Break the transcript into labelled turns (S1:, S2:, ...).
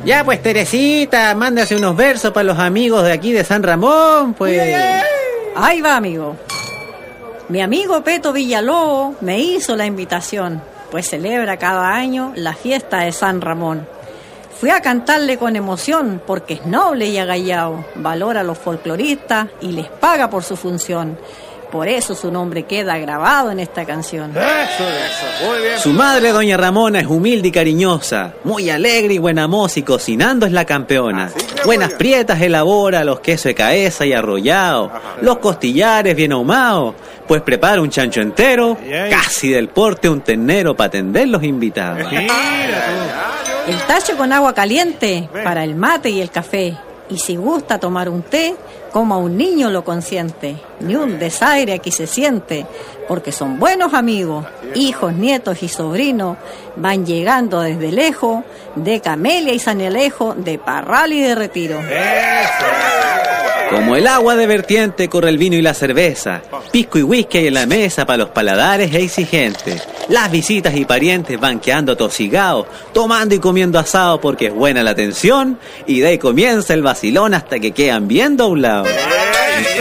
S1: Ya pues, Teresita, mándase unos versos para los amigos de aquí de San Ramón, pues.
S2: Ahí va, amigo. Mi amigo Peto Villalobos me hizo la invitación, pues celebra cada año la fiesta de San Ramón. Fui a cantarle con emoción, porque es noble y agallao, valora a los folcloristas y les paga por su función. Por eso su nombre queda grabado en esta canción.
S3: Eso, muy bien.
S1: Su madre, doña Ramona, es humilde y cariñosa, muy alegre y buena moza, y cocinando es la campeona. Buenas prietas elabora, los quesos de cabeza y arrollado, los costillares bien ahumados, pues prepara un chancho entero, casi del porte un ternero para atender los invitados.
S2: El tacho con agua caliente para el mate y el café. Y si gusta tomar un té, como a un niño lo consiente. Ni un desaire aquí se siente, porque son buenos amigos. Hijos, nietos y sobrinos van llegando desde lejos, de Camelia y San Alejo, de Parral y de Retiro.
S1: Como el agua de vertiente corre el vino y la cerveza, pisco y whisky hay en la mesa para los paladares e exigentes. Las visitas y parientes van quedando atosigados, tomando y comiendo asado porque es buena la atención, y de ahí comienza el vacilón hasta que quedan bien doblados.